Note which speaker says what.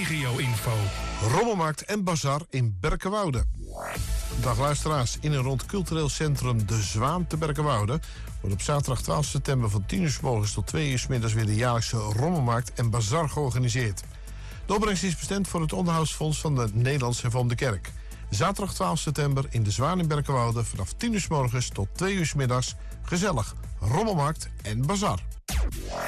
Speaker 1: regio-info.
Speaker 2: Rommelmarkt en Bazar in Berkenwoude. Dag luisteraars, in en rond cultureel centrum De Zwaan te Berkenwoude wordt op zaterdag 12 september van 10 uur 's morgens tot 2 uur 's middags weer de jaarlijkse Rommelmarkt en Bazar georganiseerd. De opbrengst is bestemd voor het onderhoudsfonds van de Nederlands Hervormde Kerk. Zaterdag 12 september in De Zwaan in Berkenwoude vanaf 10 uur 's morgens tot 2 uur 's middags. Gezellig, Rommelmarkt en Bazar.